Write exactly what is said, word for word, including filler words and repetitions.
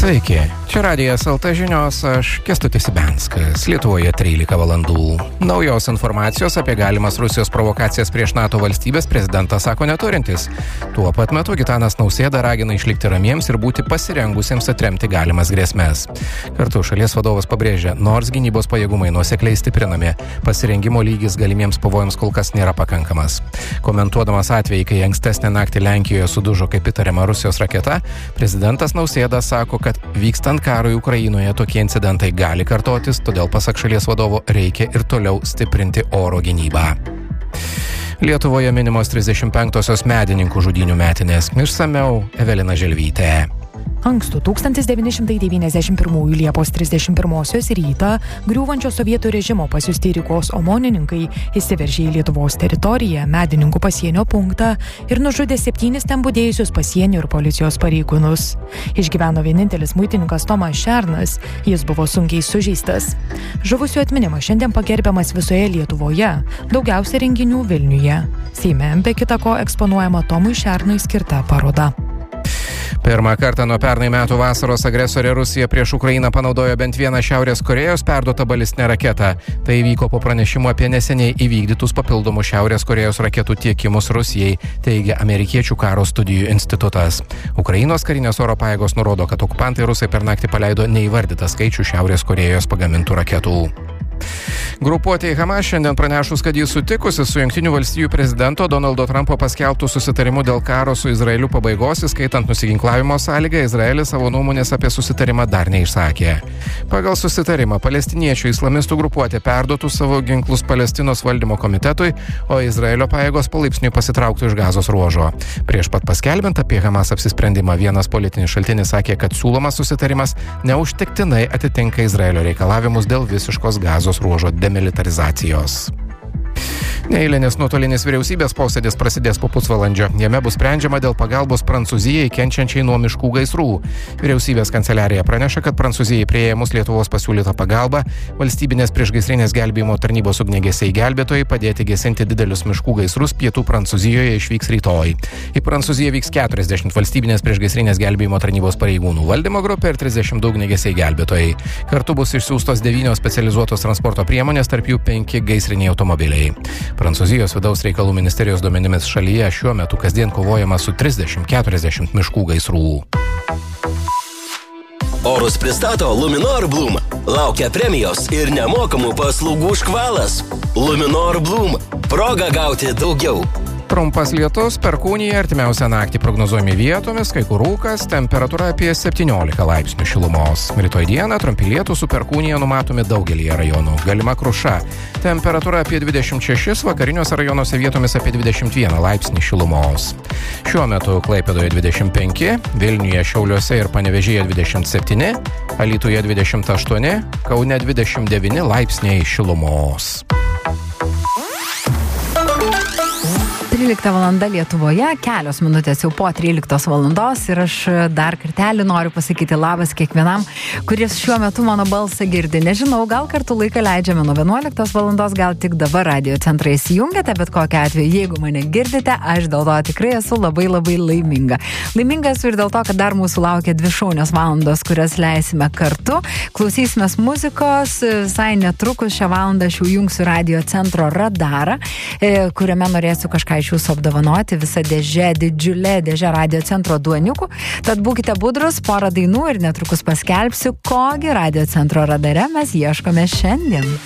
Sveiki, čia Radijas L T žinios, aš Kęstutis Ibenskas, Lietuvoje trylika valandų. Naujos informacijos apie galimas Rusijos provokacijas prieš NATO valstybės prezidentas sako neturintis. Tuo pat metu Gitanas Nausėda ragina išlikti ramiems ir būti pasirengusiems atremti galimas grėsmes. Kartu šalies vadovas pabrėžia, nors gynybos pajėgumai nuosekliai stiprinami, pasirengimo lygis galimiems pavojams kol kas nėra pakankamas. Komentuodamas atvejį, kai ankstesnę naktį Lenkijoje sudužo kaip įtariama Rusijos raketa, prezidentas Nausėda sako, kad vykstant karui Ukrainoje tokie incidentai gali kartotis, todėl pasak šalies vadovo reikia ir toliau stiprinti oro gynybą. Lietuvoje minimos trisdešimt penktosios medininkų žudynių metinės. Išsamiau Evelina Želvytė. Ankstų tūkstantis devyni šimtai devyniasdešimt pirmųjų Liepos trisdešimt pirmosios rytą griūvančio sovietų režimo pasiųsti Rygos omonininkai įsiveržė į Lietuvos teritoriją, medininkų pasienio punktą ir nužudė septynis ten budėjusius pasienio ir policijos pareigūnus. Išgyveno vienintelis muitininkas Tomas Šernas, jis buvo sunkiai sužeistas. Žuvusių atminimas šiandien pagerbiamas visoje Lietuvoje, daugiausia renginių Vilniuje. Seime be kita ko eksponuojama Tomui Šernui skirta paroda. Pirmą kartą nuo pernai metų vasaros agresorė Rusija prieš Ukrainą panaudojo bent vieną Šiaurės Korėjos perduotą balistinę raketą. Tai įvyko po pranešimų apie neseniai įvykdytus papildomus Šiaurės Korėjos raketų tiekimus Rusijai, teigia Amerikiečių karo studijų institutas. Ukrainos karinės oro pajėgos nurodo, kad okupantai rusai per naktį paleido neįvardytą skaičių Šiaurės Korėjos pagamintų raketų. Grupuotei Hamas šiandien pranešus, kad jis sutikusi su Jungtinių valstijų prezidento Donaldo Trumpo paskelbtų susitarimu dėl karo su Izraeliu pabaigos, įskaitant nusiginklavimo sąlygą, Izraelis savo nuomonės apie susitarimą dar neišsakė. Pagal susitarimą palestiniečių islamistų grupuotė perduotų savo ginklus Palestinos valdymo komitetui, o Izraelio pajėgos palaipsniui pasitrauktų iš Gazos ruožo. Prieš pat paskelbint apie Hamas apsisprendimą, vienas politinis šaltinis sakė, kad siūlomas susitarimas neužtektinai atitinka Izraelio reikalavimus dėl visiškos Gazos ruožo demilitarizacijos. Neeilinis nuotolinis vyriausybės posėdis prasidės po pusvalandžio. Jame bus sprendžiama dėl pagalbos Prancūzijai kenčiančiai nuo miškų gaisrų. Vyriausybės kanceliarija praneša, kad Prancūzijai priėmus Lietuvos pasiūlytą pagalbą, valstybinės priešgaisrinės gelbėjimo tarnybos ugniagesiai gelbėtojai padėti gesinti didelius miškų gaisrus pietų Prancūzijoje išvyks rytoj. Į Prancūziją vyks keturiasdešimt valstybinės priešgaisrinės gelbėjimo tarnybos pareigūnų valdymo grupė ir trisdešimt du ugniagesiai gelbėtojai. Kartu bus išsiųstos devynios specializuotos transporto priemonės, tarp jų penki gaisriniai automobiliai. Prancūzijos vidaus reikalų ministerijos duomenimis šalyje šiuo metu kasdien kovojama su trisdešimt keturiasdešimt miškų gaisrų. Orus pristato Luminor Bloom. Laukia premijos ir nemokamų paslaugų škvalas. Luminor Bloom. Proga gauti daugiau. Trumpas lietus, perkūnija, artimiausią naktį prognozuojami vietomis, kai kur rūkas, temperatūra apie septyniolika laipsnių šilumos. Rytoj dieną trumpi lietūs su perkūnija numatomi daugelyje rajonų. Galima kruša. Temperatūra apie dvidešimt šešis, vakariniuose rajonuose vietomis apie dvidešimt vieną laipsnį šilumos. Šiuo metu Klaipėdoje dvidešimt penki, Vilniuje, Šiauliuose ir Panevėžyje dvidešimt septyni, Alytuje dvidešimt aštuoni, Kaune dvidešimt devyni laipsniai šilumos. trylikta valanda Lietuvoje, kelios minutės jau po tryliktos valandos ir aš dar kartelį noriu pasakyti labas kiekvienam, kuris šiuo metu mano balsą girdi. Nežinau, gal kartu laiką leidžiame nuo vienuoliktos valandos, gal tik dabar radio centrai įsijungiate, bet kokiu atveju, jeigu mane girdite, aš dėl to tikrai esu labai labai laiminga. Laiminga esu ir dėl to, kad dar mūsų laukia dvi šaunios valandos, kurias leisime kartu. Klausysimės muzikos, visai netrukus šią valandą aš jau jungsiu radio centro radarą, kuriame norėsiu kažką iš jūsų apdovanoti, visa dėžė, didžiulė dėžė radio centro duoniukų. Tad būkite budrus, porą dainų ir netrukus paskelbsiu, kogi radio centro radare mes ieškome šiandien.